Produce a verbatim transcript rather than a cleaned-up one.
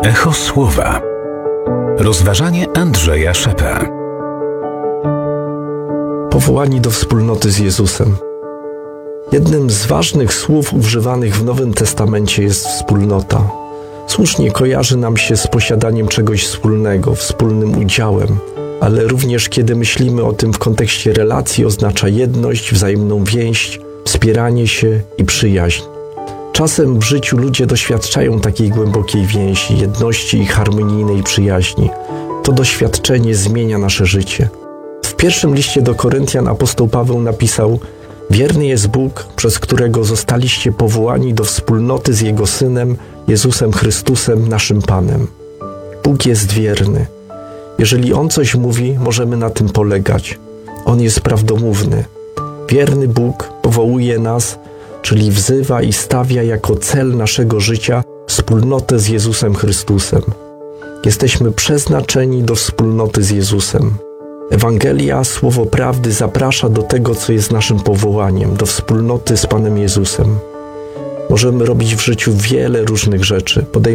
Echo Słowa. Rozważanie Andrzeja Szepę. Powołani do wspólnoty z Jezusem. Jednym z ważnych słów używanych w Nowym Testamencie jest wspólnota. Słusznie kojarzy nam się z posiadaniem czegoś wspólnego, wspólnym udziałem, ale również kiedy myślimy o tym w kontekście relacji, oznacza jedność, wzajemną więź, wspieranie się i przyjaźń. Czasem w życiu ludzie doświadczają takiej głębokiej więzi, jedności i harmonijnej przyjaźni. To doświadczenie zmienia nasze życie. W pierwszym liście do Koryntian apostoł Paweł napisał: wierny jest Bóg, przez którego zostaliście powołani do wspólnoty z Jego Synem, Jezusem Chrystusem, naszym Panem. Bóg jest wierny. Jeżeli On coś mówi, możemy na tym polegać. On jest prawdomówny. Wierny Bóg powołuje nas, czyli wzywa i stawia jako cel naszego życia wspólnotę z Jezusem Chrystusem. Jesteśmy przeznaczeni do wspólnoty z Jezusem. Ewangelia, słowo prawdy zaprasza do tego, co jest naszym powołaniem, do wspólnoty z Panem Jezusem. Możemy robić w życiu wiele różnych rzeczy, podejmować